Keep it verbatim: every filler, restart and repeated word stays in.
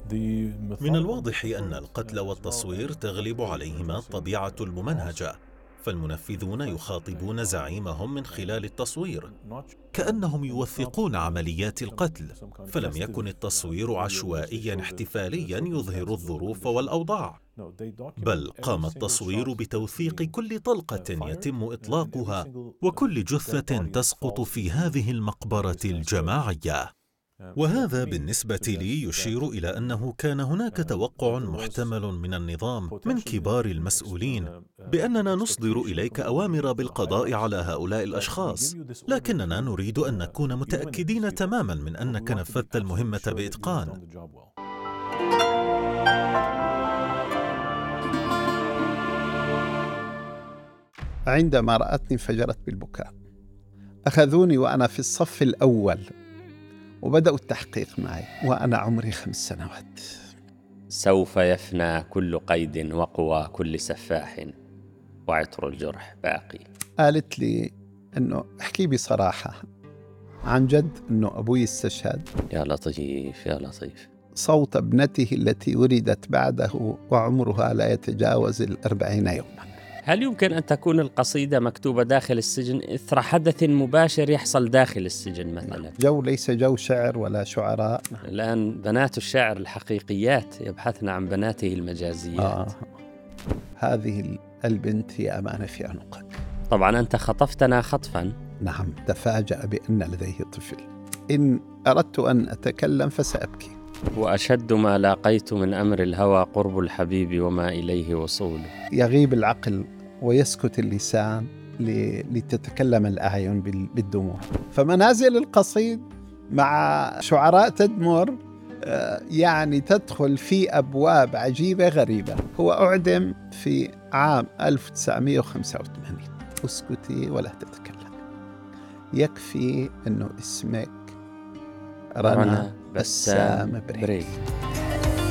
من الواضح أن القتل والتصوير تغلب عليهما الطبيعة الممنهجة، فالمنفذون يخاطبون زعيمهم من خلال التصوير كأنهم يوثقون عمليات القتل، فلم يكن التصوير عشوائيا احتفاليا يظهر الظروف والأوضاع، بل قام التصوير بتوثيق كل طلقة يتم إطلاقها وكل جثة تسقط في هذه المقبرة الجماعية. وهذا بالنسبة لي يشير إلى أنه كان هناك توقع محتمل من النظام من كبار المسؤولين بأننا نصدر إليك أوامر بالقضاء على هؤلاء الأشخاص، لكننا نريد أن نكون متأكدين تماما من أنك نفذت المهمة بإتقان. عندما رأتني انفجرت بالبكاء، أخذوني وأنا في الصف الأول وبدأوا التحقيق معي وأنا عمري خمس سنوات. سوف يفنى كل قيد وقوى كل سفاح وعطر الجرح باقي. قالت لي أنه احكي بصراحة عن جد أنه أبوي استشهد. يا لطيف يا لطيف. صوت ابنته التي ولدت بعده وعمرها لا يتجاوز الأربعين يوما. هل يمكن أن تكون القصيدة مكتوبة داخل السجن إثر حدث مباشر يحصل داخل السجن مثلا؟ جو ليس جو شعر ولا شعراء. الآن بنات الشاعر الحقيقيات يبحثن عن بناته المجازيات. آه. هذه البنت هي أمانة في عنقك. طبعا أنت خطفتنا خطفا. نعم، تفاجأ بأن لديه طفل. إن أردت أن أتكلم فسأبكي. وأشد ما لاقيت من أمر الهوى قرب الحبيب وما إليه وصول. يغيب العقل ويسكت اللسان لتتكلم الأعين بالدموع. فمنازل القصيد مع شعراء تدمر يعني تدخل في أبواب عجيبة غريبة. هو أعدم في عام ألف وتسعمائة وخمسة وثمانين. اسكتي ولا تتكلم، يكفي أنه اسمك رنا بسام بريك.